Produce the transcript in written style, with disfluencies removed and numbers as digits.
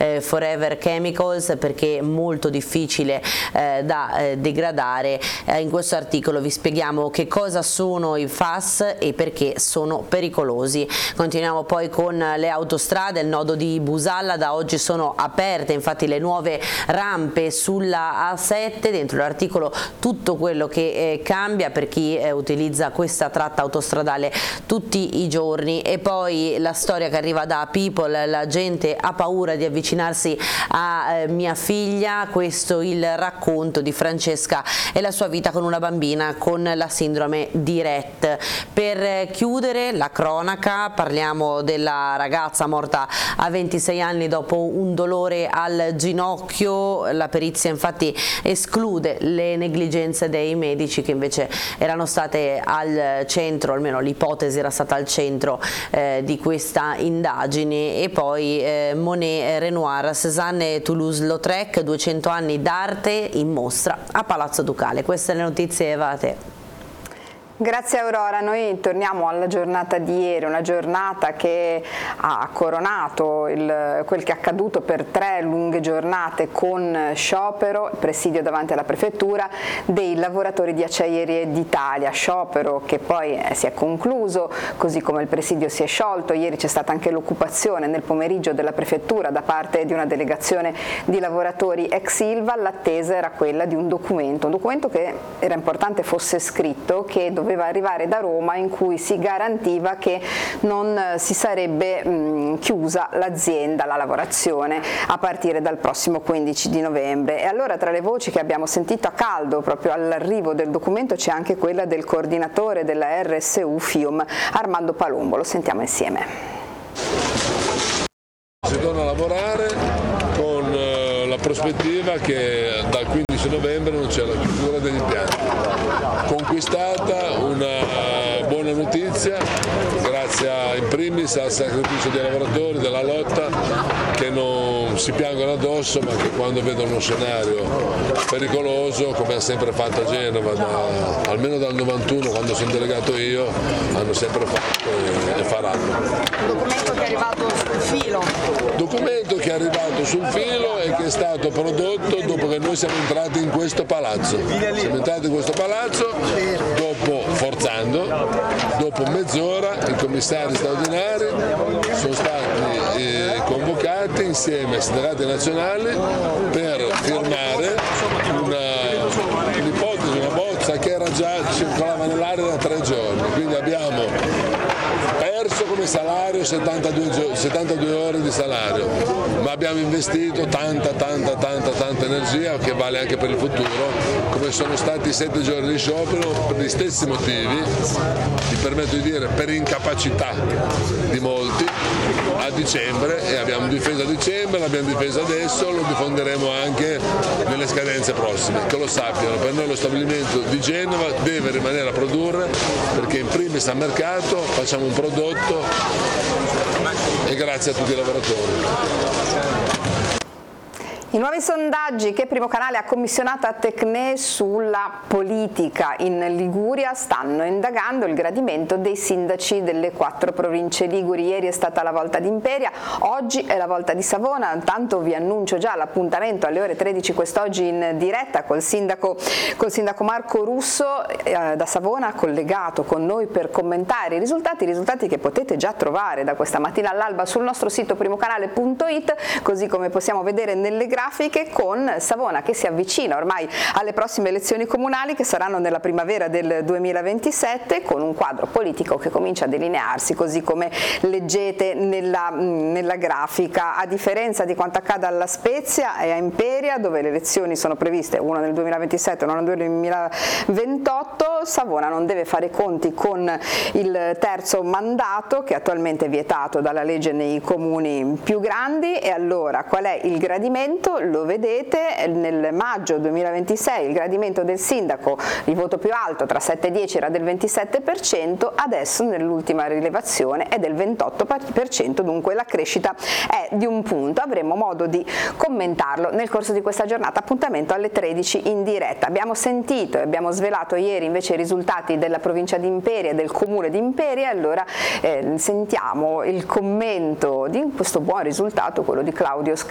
Forever Chemicals, perché è molto difficile da degradare. In questo articolo vi spieghiamo che cosa sono i FAS e perché sono pericolosi. Continuiamo poi con le autostrade. Il nodo di Busalla da oggi sono aperte, infatti, le nuove rampe sulla A7. Dentro l'articolo tutto quello che cambia per chi utilizza questa tratta autostradale tutti i giorni. E poi la storia che arriva da People: la gente ha paura di avvicinarsi a mia figlia. Questo il racconto di Francesca e la sua vita con una bambina con la sindrome di Rett. Per chiudere la cronaca parliamo della ragazza morta a 26 anni dopo un dolore al ginocchio. La perizia infatti esclude le negligenze dei medici, che invece erano state al centro, almeno l'ipotesi era stata al centro di questa indagine. E poi Monet, Renoir, Cézanne e Toulouse-Lautrec, 200 anni d'arte in mostra a Palazzo Ducale. Queste le notizie, Eva, a te. Grazie Aurora, noi torniamo alla giornata di ieri, una giornata che ha coronato quel che è accaduto per 3 lunghe giornate con sciopero, presidio davanti alla prefettura dei lavoratori di Acciaierie d'Italia, sciopero che poi si è concluso, così come il presidio si è sciolto. Ieri c'è stata anche l'occupazione nel pomeriggio della prefettura da parte di una delegazione di lavoratori ex Ilva. L'attesa era quella di un documento che era importante fosse scritto, che doveva arrivare da Roma, in cui si garantiva che non si sarebbe chiusa l'azienda, la lavorazione, a partire dal prossimo 15 di novembre. E allora, tra le voci che abbiamo sentito a caldo proprio all'arrivo del documento, c'è anche quella del coordinatore della RSU FIOM, Armando Palumbo. Lo sentiamo insieme. Si torna a lavorare con la prospettiva che dal 15 novembre non c'è la chiusura degli impianti. Conquistata una buona notizia, grazie in primis al sacrificio dei lavoratori, della lotta, che non si piangono addosso, ma che quando vedono uno scenario pericoloso, come ha sempre fatto a Genova, almeno dal 91, quando sono delegato io, hanno sempre fatto e faranno. Documento che è arrivato sul filo. Documento che è arrivato sul filo e che è stato prodotto dopo che noi siamo entrati in questo palazzo. Siamo entrati in questo palazzo dopo mezz'ora i commissari straordinari sono stati convocati insieme ai sindacati nazionali per firmare un'ipotesi, una bozza che circolava nell'aria da 3 giorni. Quindi abbiamo perso come salario 72 ore di salario, ma abbiamo investito tanta energia, che vale anche per il futuro, come sono stati 7 giorni di sciopero per gli stessi motivi, mi permetto di dire per incapacità di molti, a dicembre, e abbiamo difeso a dicembre, l'abbiamo difeso adesso, lo diffonderemo anche nelle scadenze prossime, che lo sappiano. Per noi lo stabilimento di Genova deve rimanere a produrre, perché in primis al mercato facciamo un prodotto, e grazie a tutti i lavoratori. I nuovi sondaggi che Primo Canale ha commissionato a Tecne sulla politica in Liguria stanno indagando il gradimento dei sindaci delle 4 province liguri. Ieri è stata la volta di Imperia, oggi è la volta di Savona. Intanto vi annuncio già l'appuntamento alle ore 13 quest'oggi in diretta col sindaco Marco Russo da Savona, collegato con noi per commentare i risultati che potete già trovare da questa mattina all'alba sul nostro sito primocanale.it, così come possiamo vedere nelle grafiche, con Savona che si avvicina ormai alle prossime elezioni comunali, che saranno nella primavera del 2027, con un quadro politico che comincia a delinearsi, così come leggete nella grafica. A differenza di quanto accade alla Spezia e a Imperia, dove le elezioni sono previste, una nel 2027 e una nel 2028, Savona non deve fare conti con il terzo mandato, che attualmente è vietato dalla legge nei comuni più grandi. E allora qual è il gradimento? Lo vedete nel maggio 2026, il gradimento del sindaco, il voto più alto tra 7 e 10 era del 27%, adesso nell'ultima rilevazione è del 28%, dunque la crescita è di un punto. Avremo modo di commentarlo nel corso di questa giornata. Appuntamento alle 13 in diretta. Abbiamo sentito e abbiamo svelato ieri invece i risultati della provincia di Imperia e del comune di Imperia. Allora sentiamo il commento di questo buon risultato, quello di Claudio